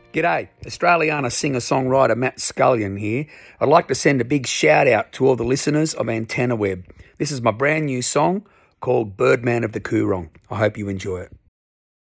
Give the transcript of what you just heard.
G'day, Australiana singer-songwriter Matt Scullion here. I'd like to send a big shout out to all the listeners of Antenna Web. This is my brand new song called Birdman of the Coorong. I hope you enjoy it.